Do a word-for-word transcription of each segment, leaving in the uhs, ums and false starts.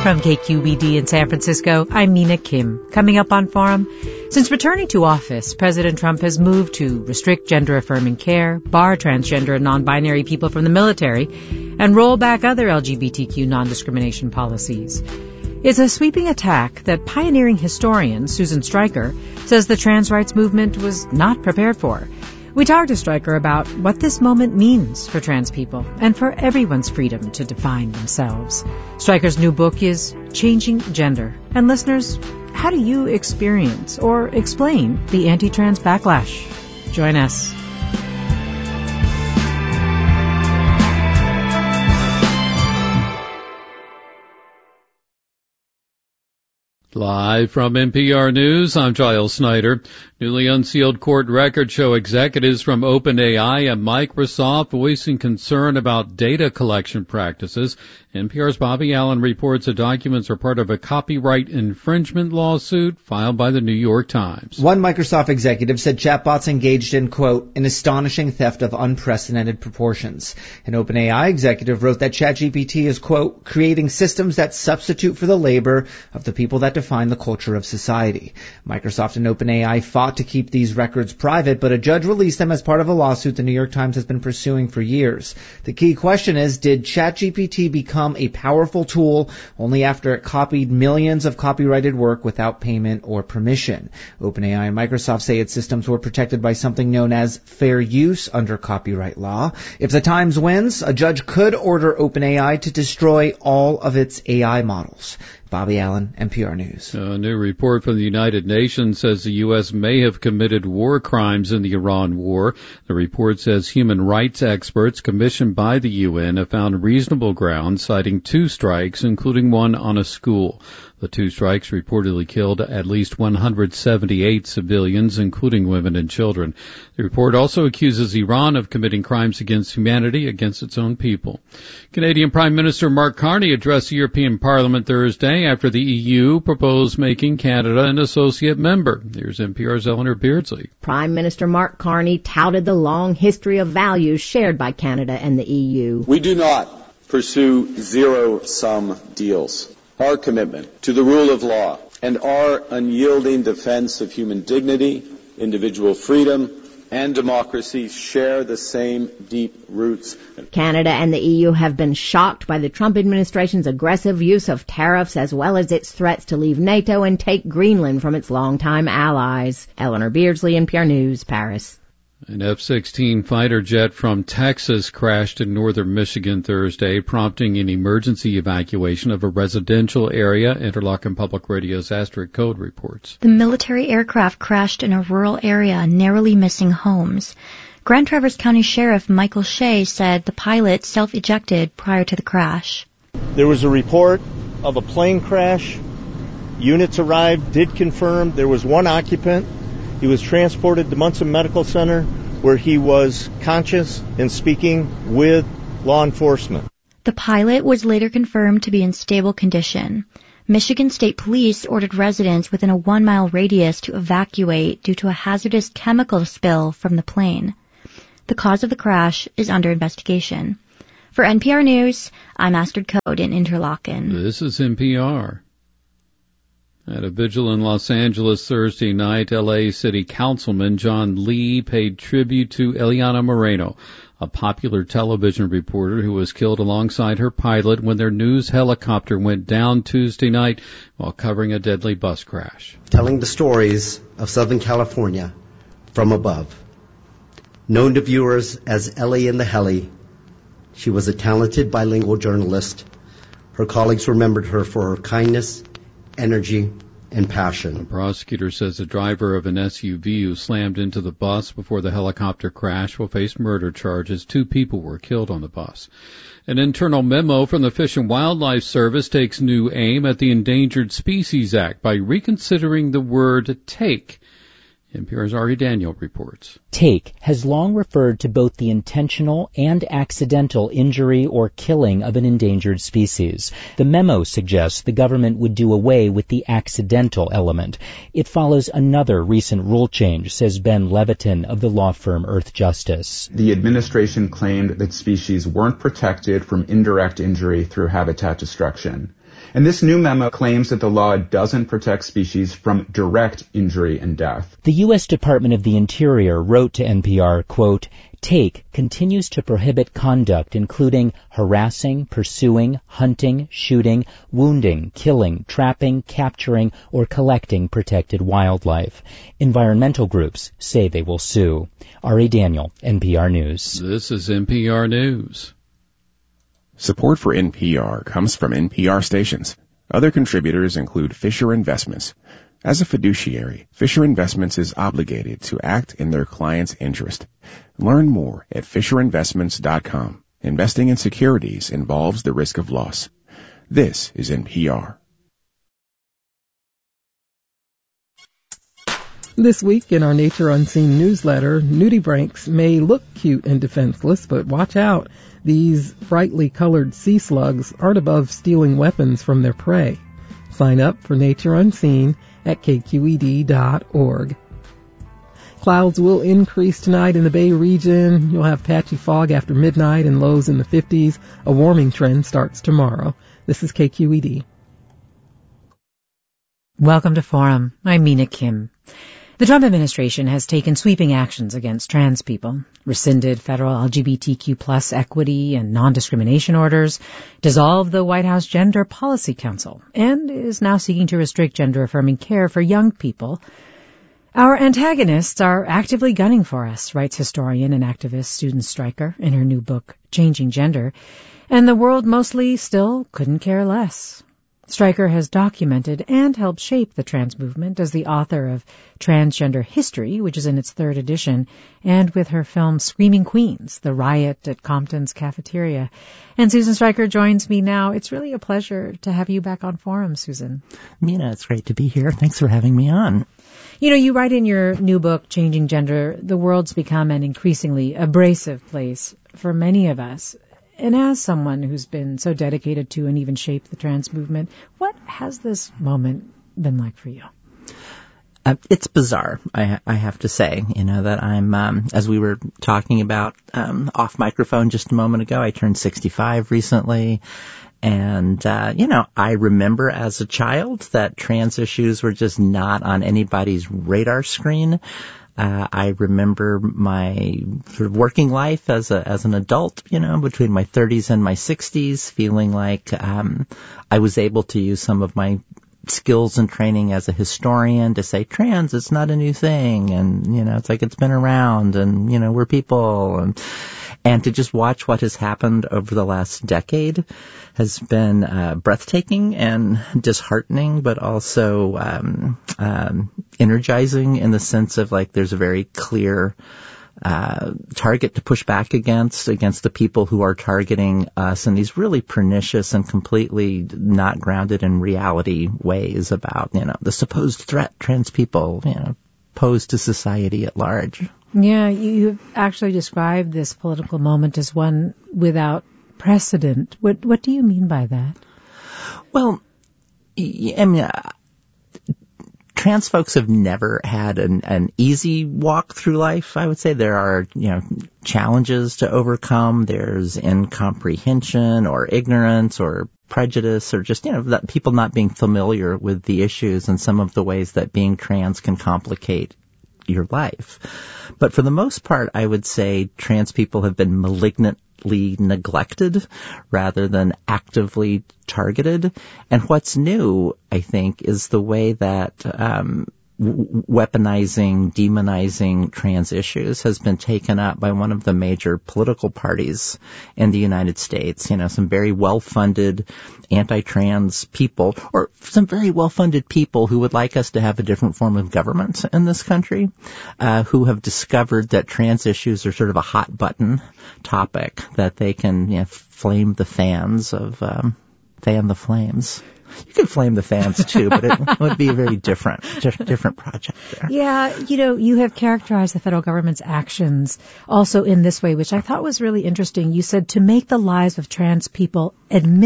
From K Q B D in San Francisco, I'm Mina Kim. Coming up on Forum, since returning to office, President Trump has moved to restrict gender-affirming care, bar transgender and non-binary people from the military, and roll back other L G B T Q non-discrimination policies. It's a sweeping attack that pioneering historian Susan Stryker says the trans rights movement was not prepared for. We talked to Stryker about what this moment means for trans people and for everyone's freedom to define themselves. Stryker's new book is Changing Gender. And listeners, how do you experience or explain the anti-trans backlash? Join us. Live from N P R News, I'm Giles Snyder. Newly unsealed court records show executives from OpenAI and Microsoft voicing concern about data collection practices. N P R's Bobby Allen reports the documents are part of a copyright infringement lawsuit filed by the New York Times. One Microsoft executive said chatbots engaged in, quote, an astonishing theft of unprecedented proportions. An OpenAI executive wrote that ChatGPT is, quote, creating systems that substitute for the labor of the people that define the culture of society. Microsoft and OpenAI fought to keep these records private, but a judge released them as part of a lawsuit the New York Times has been pursuing for years. The key question is, did ChatGPT become a powerful tool only after it copied millions of copyrighted work without payment or permission? OpenAI and Microsoft say its systems were protected by something known as fair use under copyright law. If the Times wins, a judge could order OpenAI to destroy all of its A I models. Bobby Allen, N P R News. A new report from the United Nations says the U S may have committed war crimes in the Iran war. The report says human rights experts commissioned by the U N have found reasonable grounds, citing two strikes, including one on a school. The two strikes reportedly killed at least one hundred seventy-eight civilians, including women and children. The report also accuses Iran of committing crimes against humanity against its own people. Canadian Prime Minister Mark Carney addressed the European Parliament Thursday after the E U proposed making Canada an associate member. Here's N P R's Eleanor Beardsley. Prime Minister Mark Carney touted the long history of values shared by Canada and the E U. We do not pursue zero-sum deals. Our commitment to the rule of law and our unyielding defense of human dignity, individual freedom, and democracy share the same deep roots. Canada and the E U have been shocked by the Trump administration's aggressive use of tariffs as well as its threats to leave NATO and take Greenland from its longtime allies. Eleanor Beardsley, N P R News, Paris. An F sixteen fighter jet from Texas crashed in northern Michigan Thursday, prompting an emergency evacuation of a residential area. Interlochen Public Radio's Astrid Code reports. The military aircraft crashed in a rural area, narrowly missing homes. Grand Traverse County Sheriff Michael Shea said the pilot self-ejected prior to the crash. There was a report of a plane crash. Units arrived, did confirm there was one occupant. He was transported to Munson Medical Center, where he was conscious and speaking with law enforcement. The pilot was later confirmed to be in stable condition. Michigan State Police ordered residents within a one-mile radius to evacuate due to a hazardous chemical spill from the plane. The cause of the crash is under investigation. For N P R News, I'm Astrid Code in Interlochen. This is N P R. At a vigil in Los Angeles Thursday night, L A City Councilman John Lee paid tribute to Eliana Moreno, a popular television reporter who was killed alongside her pilot when their news helicopter went down Tuesday night while covering a deadly bus crash. Telling the stories of Southern California from above. Known to viewers as Ellie in the Heli, she was a talented bilingual journalist. Her colleagues remembered her for her kindness, energy, and passion. The prosecutor says the driver of an S U V who slammed into the bus before the helicopter crash will face murder charges. Two people were killed on the bus. An internal memo from the Fish and Wildlife Service takes new aim at the Endangered Species Act by reconsidering the word take. N P R's Ari Daniel reports. Take has long referred to both the intentional and accidental injury or killing of an endangered species. The memo suggests the government would do away with the accidental element. It follows another recent rule change, says Ben Levitin of the law firm Earth Justice. The administration claimed that species weren't protected from indirect injury through habitat destruction. And this new memo claims that the law doesn't protect species from direct injury and death. The U S Department of the Interior wrote to N P R, quote, "Take continues to prohibit conduct including harassing, pursuing, hunting, shooting, wounding, killing, trapping, capturing, or collecting protected wildlife." Environmental groups say they will sue. Ari Daniel, N P R News. This is N P R News. Support for N P R comes from N P R stations. Other contributors include Fisher Investments. As a fiduciary, Fisher Investments is obligated to act in their client's interest. Learn more at fisher investments dot com. Investing in securities involves the risk of loss. This is N P R. This week in our Nature Unseen newsletter, nudibranchs may look cute and defenseless, but watch out. These brightly colored sea slugs aren't above stealing weapons from their prey. Sign up for Nature Unseen at K Q E D dot org. Clouds will increase tonight in the Bay region. You'll have patchy fog after midnight and lows in the fifties. A warming trend starts tomorrow. This is K Q E D. Welcome to Forum. I'm Mina Kim. The Trump administration has taken sweeping actions against trans people, rescinded federal L G B T Q plus equity and non-discrimination orders, dissolved the White House Gender Policy Council, and is now seeking to restrict gender-affirming care for young people. Our antagonists are actively gunning for us, writes historian and activist Susan Stryker in her new book, Changing Gender, and the world mostly still couldn't care less. Stryker has documented and helped shape the trans movement as the author of Transgender History, which is in its third edition, and with her film Screaming Queens, The Riot at Compton's Cafeteria. And Susan Stryker joins me now. It's really a pleasure to have you back on Forum, Susan. Mina, it's great to be here. Thanks for having me on. You know, you write in your new book, Changing Gender, the world's become an increasingly abrasive place for many of us. And as someone who's been so dedicated to and even shaped the trans movement, what has this moment been like for you? Uh, it's bizarre, I, I have to say, you know, that I'm, um, as we were talking about um, off microphone just a moment ago, I turned sixty-five recently. And, uh, you know, I remember as a child that trans issues were just not on anybody's radar screen. Uh, I remember my sort of working life as a, as an adult, you know, between my thirties and my sixties, feeling like, um, I was able to use some of my skills and training as a historian to say trans, it's not a new thing. And, you know, it's like it's been around and, you know, we're people. And, and to just watch what has happened over the last decade has been uh, breathtaking and disheartening, but also um, um, energizing in the sense of like there's a very clear uh, target to push back against, against the people who are targeting us in these really pernicious and completely not grounded in reality ways about, you know, the supposed threat trans people, you know, pose to society at large. Yeah, you've actually described this political moment as one without precedent. What what do you mean by that? Well, I mean, uh, trans folks have never had an, an easy walk through life. I would say there are, you know, challenges to overcome. There's incomprehension or ignorance or prejudice or just, you know, that people not being familiar with the issues and some of the ways that being trans can complicate your life. But for the most part, I would say trans people have been malignantly neglected rather than actively targeted. And what's new, I think, is the way that um, weaponizing, demonizing trans issues has been taken up by one of the major political parties in the United States. You know, some very well-funded anti-trans people, or some very well-funded people who would like us to have a different form of government in this country, uh, who have discovered that trans issues are sort of a hot-button topic that they can, you know, flame the fans of, um, fan the flames. You could flame the fans too, but it would be a very different, different project there. Yeah, you know, you have characterized the federal government's actions also in this way, which I thought was really interesting. You said to make the lives of trans people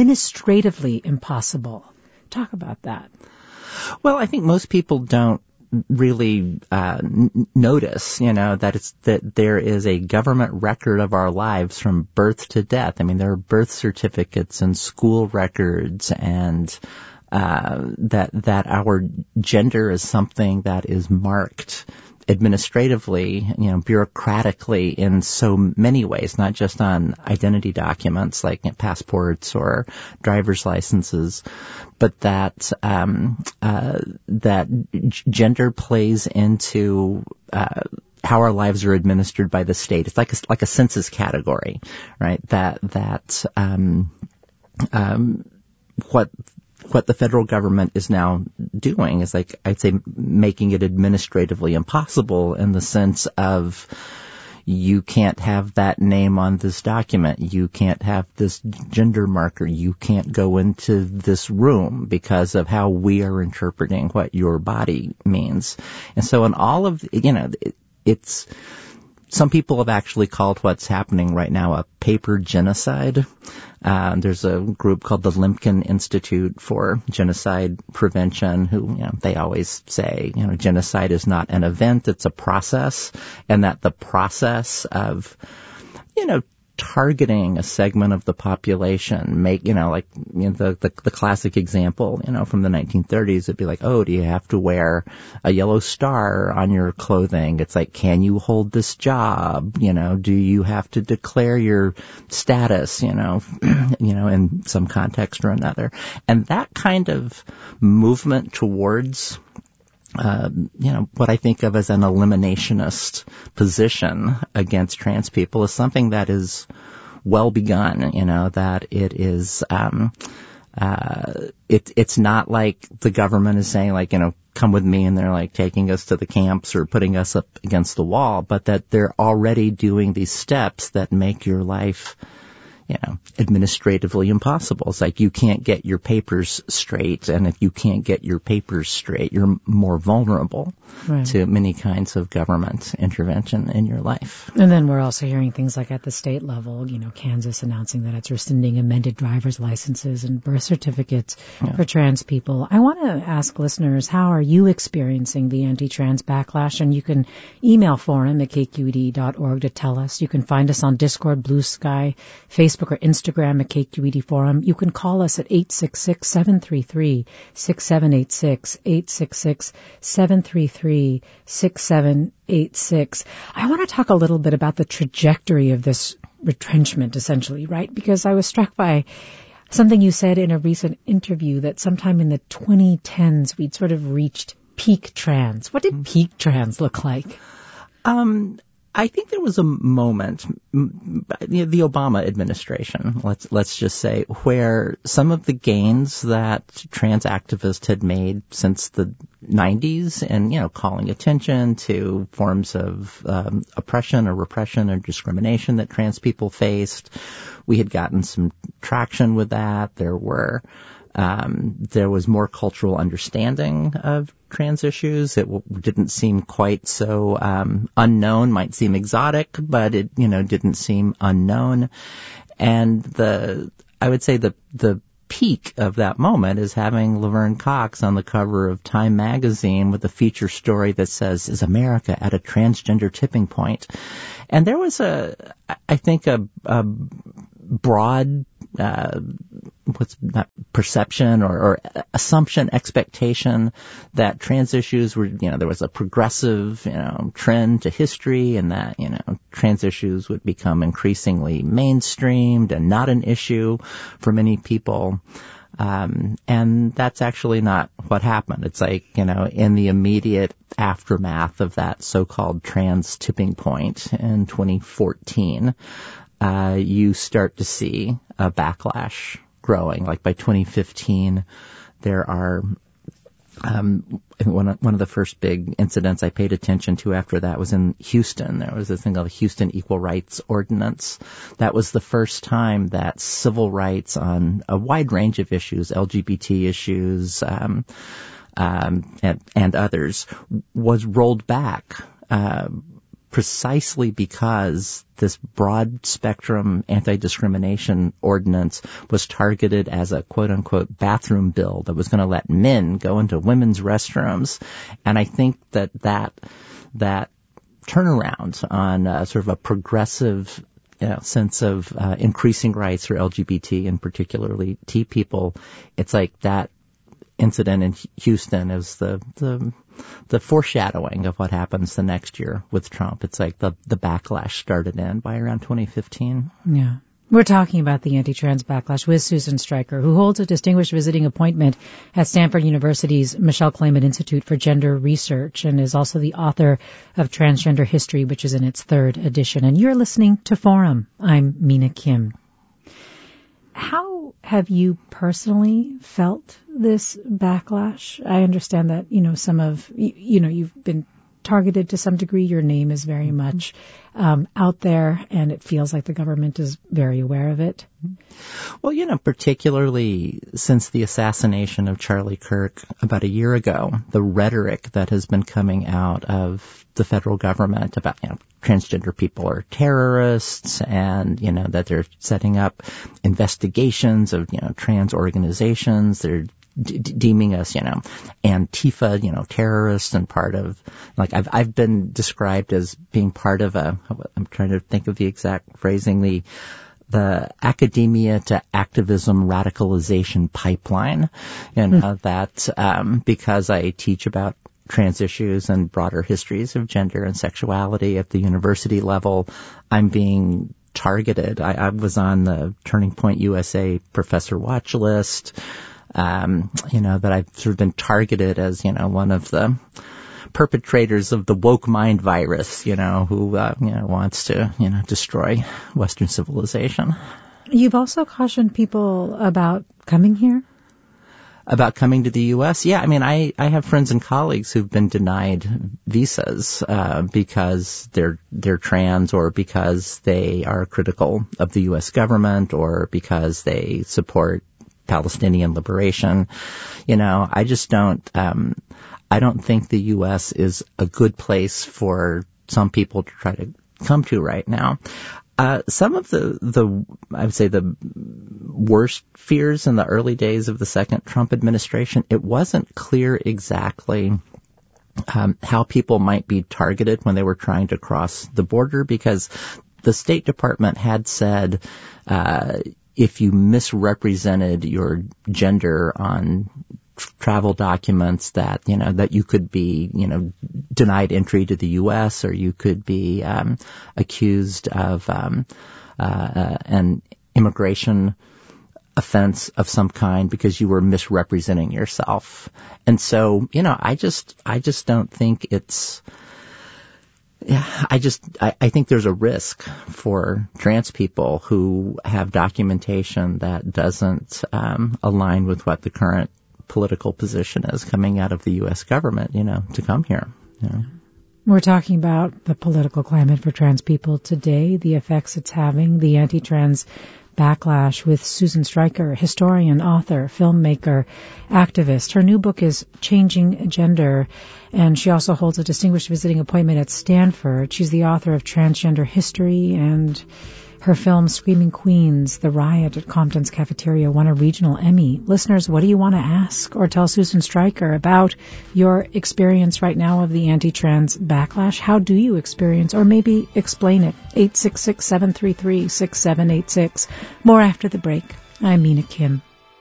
administratively impossible. Talk about that. Well, I think most people don't really uh, n- notice, you know, that it's that there is a government record of our lives from birth to death. I mean, there are birth certificates and school records, and uh, that that our gender is something that is marked administratively, you know, bureaucratically in so many ways, not just on identity documents like passports or driver's licenses, but that um, uh, that g- gender plays into uh, how our lives are administered by the state. It's like a, like a census category, right? That that um, um, what. What the federal government is now doing is, like, I'd say, making it administratively impossible in the sense of you can't have that name on this document, you can't have this gender marker, you can't go into this room because of how we are interpreting what your body means. And so in all of, you know, it, it's, some people have actually called what's happening right now a paper genocide. Uh, there's a group called the Lemkin Institute for Genocide Prevention who, you know, they always say, you know, genocide is not an event, it's a process, and that the process of, you know, targeting a segment of the population, make, you know, like, you know, the, the, the classic example, you know, from the nineteen thirties, it'd be like, oh, do you have to wear a yellow star on your clothing? It's like, can you hold this job? You know, do you have to declare your status, you know, you know, in some context or another? And that kind of movement towards Uh, you know, what I think of as an eliminationist position against trans people is something that is well begun, you know, that it is, um, uh, it, it's not like the government is saying, like, you know, come with me, and they're like taking us to the camps or putting us up against the wall, but that they're already doing these steps that make your life, you know, administratively impossible. It's like you can't get your papers straight, and if you can't get your papers straight, you're more vulnerable right. to many kinds of government intervention in your life. And then we're also hearing things like at the state level, you know, Kansas announcing that it's rescinding amended driver's licenses and birth certificates yeah. for trans people. I want to ask listeners, how are you experiencing the anti-trans backlash? And you can email forum at k q e d dot org to tell us. You can find us on Discord, Blue Sky, Facebook, or Instagram at K Q E D Forum. You can call us at eight six six, seven three three, six seven eight six, eight six six, seven three three, six seven eight six. I want to talk a little bit about the trajectory of this retrenchment, essentially, right? Because I was struck by something you said in a recent interview that sometime in the twenty tens we'd sort of reached peak trans. What did peak trans look like? Um... I think there was a moment, the Obama administration, let's let's just say, where some of the gains that trans activists had made since the nineties, and, you know, calling attention to forms of um, oppression or repression or discrimination that trans people faced, we had gotten some traction with that. There were Um, there was more cultural understanding of trans issues. It w- didn't seem quite so um, unknown, might seem exotic, but it, you know, didn't seem unknown. And the, I would say the the peak of that moment is having Laverne Cox on the cover of Time magazine with a feature story that says, "Is America at a transgender tipping point?" And there was a, I think, a, a broad uh, what's not perception or, or assumption, expectation that trans issues were, you know, there was a progressive, you know, trend to history, and that, you know, trans issues would become increasingly mainstreamed and not an issue for many people. Um, and that's actually not what happened. It's like, you know, in the immediate aftermath of that so-called trans tipping point in twenty fourteen, uh, you start to see a backlash growing. Like by twenty fifteen, there are, um, I think one of, one of the first big incidents I paid attention to after that was in Houston. There was this thing called the Houston Equal Rights Ordinance. That was the first time that civil rights on a wide range of issues, L G B T issues, um, um, and, and others, was rolled back, uh, precisely because this broad spectrum anti-discrimination ordinance was targeted as a quote-unquote bathroom bill that was going to let men go into women's restrooms. And I think that that, that turnaround on uh, sort of a progressive you know, sense of uh, increasing rights for L G B T and particularly T people, it's like that incident in Houston is the, the the foreshadowing of what happens the next year with Trump. It's like the the backlash started in by around twenty fifteen. Yeah. We're talking about the anti-trans backlash with Susan Stryker, who holds a distinguished visiting appointment at Stanford University's Michelle Clayman Institute for Gender Research and is also the author of Transgender History, which is in its third edition. And you're listening to Forum. I'm Mina Kim. How have you personally felt this backlash? I understand that, you know, some of, you, you know, you've been targeted to some degree. Your name is very much um, out there, and it feels like the government is very aware of it. Well, you know, particularly since the assassination of Charlie Kirk about a year ago, the rhetoric that has been coming out of the federal government about, you know, transgender people are terrorists and, you know, that they're setting up investigations of, you know, trans organizations. They're D- deeming us, you know, Antifa, you know, terrorists and part of, like, I've, I've been described as being part of a, I'm trying to think of the exact phrasing, the, the academia to activism radicalization pipeline, you know, mm. that, um, because I teach about trans issues and broader histories of gender and sexuality at the university level, I'm being targeted. I, I was on the Turning Point U S A professor watch list. Um, you know, that I've sort of been targeted as, you know, one of the perpetrators of the woke mind virus, you know, who, uh, you know, wants to, you know, destroy Western civilization. You've also cautioned people about coming here? About coming to the U S? Yeah, I mean, I, I have friends and colleagues who've been denied visas, uh, because they're, they're trans or because they are critical of the U S government or because they support Palestinian liberation. You know, I just don't, um, I don't think the U S is a good place for some people to try to come to right now. Uh, some of the, the, I would say the worst fears in the early days of the second Trump administration, it wasn't clear exactly um, how people might be targeted when they were trying to cross the border because the State Department had said, uh, if you misrepresented your gender on travel documents that, you know, that you could be, you know, denied entry to the U S or you could be um, accused of um, uh, uh, an immigration offense of some kind because you were misrepresenting yourself. And so, you know, I just, I just don't think it's, Yeah, I just, I, I think there's a risk for trans people who have documentation that doesn't um, align with what the current political position is coming out of the U S government, you know, to come here. You know. We're talking about the political climate for trans people today, the effects it's having, the anti-trans backlash with Susan Stryker, historian, author, filmmaker, activist. Her new book is Changing Gender, and she also holds a distinguished visiting appointment at Stanford. She's the author of Transgender History, and her film Screaming Queens, The Riot at Compton's Cafeteria, won a regional Emmy. Listeners, what do you want to ask or tell Susan Stryker about your experience right now of the anti-trans backlash? How do you experience, or maybe explain it? eight six six, seven three three, six seven eight six. More after the break. I'm Mina Kim.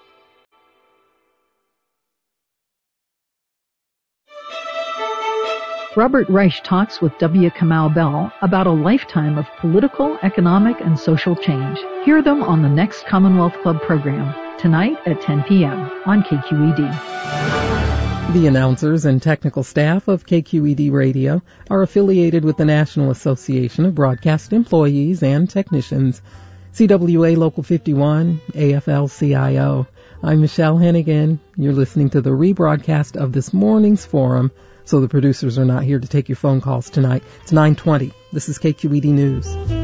Robert Reich talks with W. Kamau Bell about a lifetime of political, economic, and social change. Hear them on the next Commonwealth Club program, tonight at ten p.m. on K Q E D. The announcers and technical staff of K Q E D Radio are affiliated with the National Association of Broadcast Employees and Technicians, C W A Local fifty-one, A F L C I O. I'm Michelle Hennigan. You're listening to the rebroadcast of this morning's forum, so the producers are not here to take your phone calls tonight. It's nine twenty. This is K Q E D News.